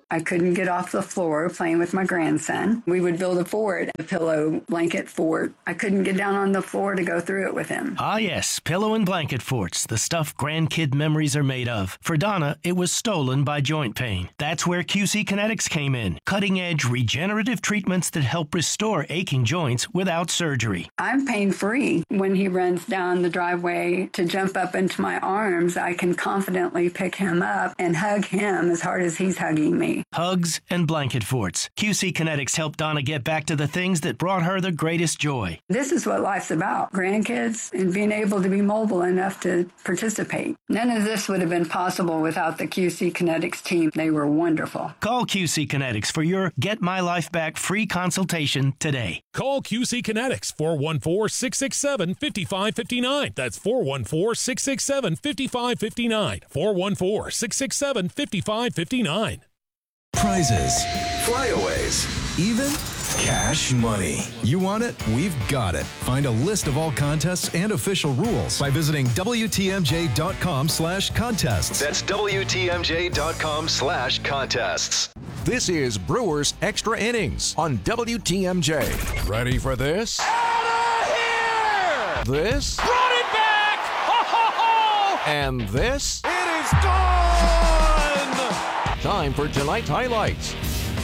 I couldn't get off the floor playing with my grandson. We would build a fort, a pillow blanket fort. I couldn't get down on the floor to go through it with him. Ah, yes, pillow and blanket forts, the stuff grandkid memories are made of. For Donna, it was stolen by joint pain. That's where QC Kinetics came in. Cutting-edge regenerative treatments that help restore aching joints without surgery. I'm pain-free. When he runs down the driveway to jump up into my arms, I can confidently pick him up and hug him as hard as he's hugging me. Hugs and blanket forts. QC Kinetics helped Donna get back to the things that brought her the greatest joy. This is what life's about, grandkids and being able to be mobile enough to participate. None of this would have been possible without the QC Kinetics team. They were wonderful. Call QC Kinetics for your Get My Life Back free consultation today. Call QC Kinetics, 414-667-5559. That's 414-667-5559. 414-667-5559. Prizes, flyaways, even cash money. You want it? We've got it. Find a list of all contests and official rules by visiting WTMJ.com/contests. That's WTMJ.com/contests. This is Brewers Extra Innings on WTMJ. Ready for this? Out of here! This? Brought it back! Oh! And this? It is gone! Time for tonight's highlights.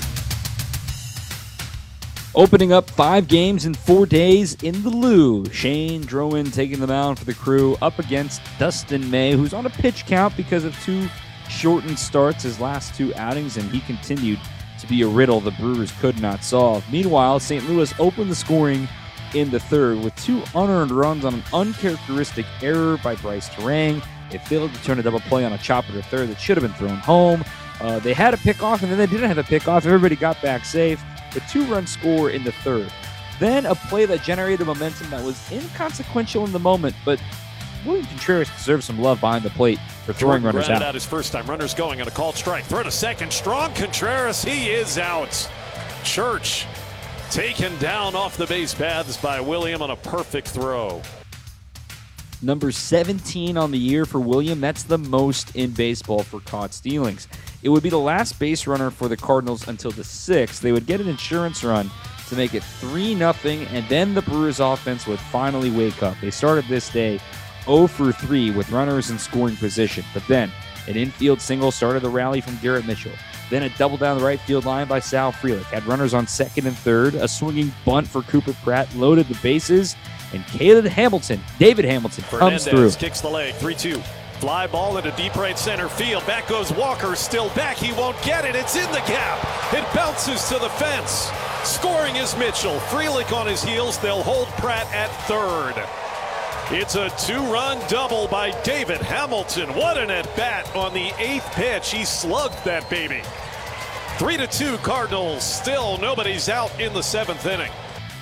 Opening up 5 games in 4 days in the Lou. Shane Drowan taking the mound for the Crew up against Dustin May, who's on a pitch count because of 2 shortened starts his last 2 outings, and he continued to be a riddle the Brewers could not solve. Meanwhile, St. Louis opened the scoring in the 3rd with 2 unearned runs on an uncharacteristic error by Bryce Terang. They failed to turn a double play on a chopper to third that should have been thrown home. They had a pickoff, and then they didn't have a pickoff. Everybody got back safe. The 2-run score in the 3rd. Then a play that generated momentum that was inconsequential in the moment, but William Contreras deserves some love behind the plate for throwing runners out. Out his first time. Runners going on a called strike. Throw to second. Strong. Contreras. He is out. Church taken down off the base paths by William on a perfect throw. Number 17 on the year for William. That's the most in baseball for caught stealings. It would be the last base runner for the Cardinals until the 6th. They would get an insurance run to make it 3-0, and then the Brewers offense would finally wake up. They started this day 0 for 3 with runners in scoring position, but then an infield single started the rally from Garrett Mitchell. Then a double down the right field line by Sal Frelick. Had runners on second and third. A swinging bunt for Cooper Pratt loaded the bases, and David Hamilton comes through. Kicks the leg, 3-2. Fly ball into deep right center field. Back goes Walker, still back. He won't get it. It's in the gap. It bounces to the fence. Scoring is Mitchell. Frelick on his heels. They'll hold Pratt at third. It's a 2-run double by David Hamilton. What an at-bat on the 8th pitch. He slugged that baby. 3-2 Cardinals. Still nobody's out in the 7th inning.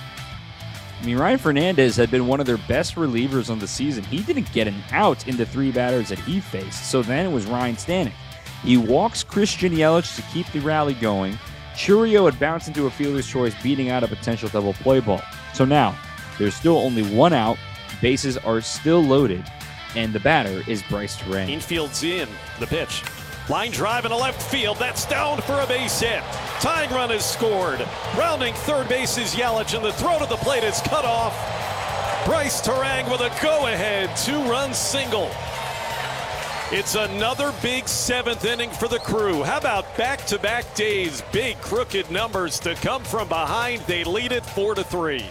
I mean, Ryan Fernandez had been one of their best relievers on the season. He didn't get an out in the 3 batters that he faced, so then it was Ryan Stanek. He walks Christian Yelich to keep the rally going. Churio had bounced into a fielder's choice, beating out a potential double play ball. So now, there's still only 1 out, bases are still loaded, and the batter is Bryce Terang. Infield's in, the pitch. Line drive in the left field. That's down for a base hit. Tying run is scored. Rounding third base is Yelich, and the throw to the plate is cut off. Bryce Terang with a go-ahead 2-run single. It's another big 7th inning for the Crew. How about back-to-back days? Big crooked numbers to come from behind. They lead it 4-3.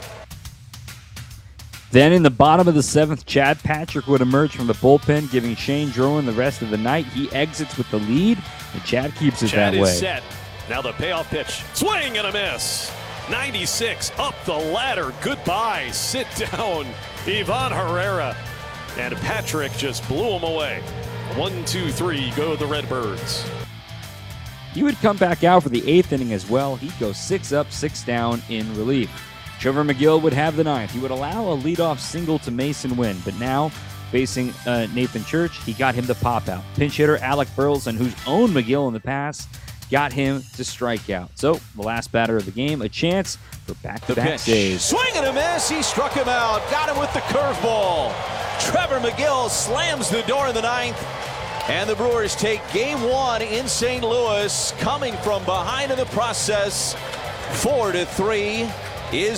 Then in the bottom of the 7th, Chad Patrick would emerge from the bullpen, giving Shane Drowan the rest of the night. He exits with the lead, and Chad keeps it that way. Chad is set. Now the payoff pitch. Swing and a miss. 96 up the ladder. Goodbye. Sit down. Ivan Herrera. And Patrick just blew him away. 1-2-3 go the Redbirds. He would come back out for the 8th inning as well. He'd go 6 up, 6 down in relief. Trevor McGill would have the 9th. He would allow a leadoff single to Mason Wynn, but now facing Nathan Church, he got him to pop out. Pinch hitter Alec Burleson, who's owned McGill in the past, got him to strike out. So the last batter of the game, a chance for back-to-back days. Swing and a miss. He struck him out. Got him with the curveball. Trevor McGill slams the door in the 9th. And the Brewers take game 1 in St. Louis, coming from behind in the process. 4-3 is